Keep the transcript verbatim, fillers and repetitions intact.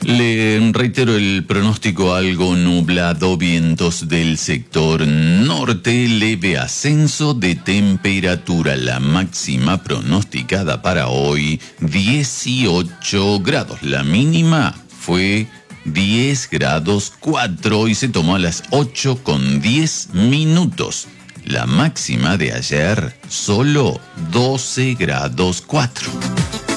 Le reitero el pronóstico: algo nublado, vientos del sector norte, leve ascenso de temperatura. La máxima pronosticada para hoy, dieciocho grados. La mínima fue diez grados cuatro y se tomó a las ocho con diez minutos. La máxima de ayer, solo doce grados cuatro.